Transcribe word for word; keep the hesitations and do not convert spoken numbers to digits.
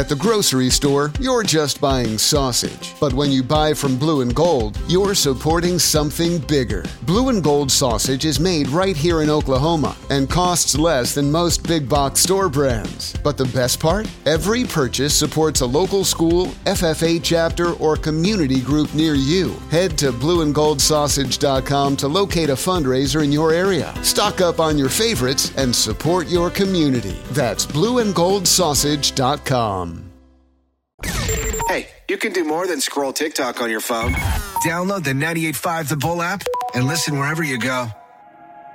At the grocery store, you're just buying sausage. But when you buy from Blue and Gold, you're supporting something bigger. Blue and Gold sausage is made right here in Oklahoma and costs less than most big box store brands. But the best part? Every purchase supports a local school, F F A chapter, or community group near you. Head to blue and gold sausage dot com to locate a fundraiser in your area. Stock up on your favorites and support your community. That's blue and gold sausage dot com. Hey, you can do more than scroll TikTok on your phone. Download the ninety-eight point five The Bull app and listen wherever you go.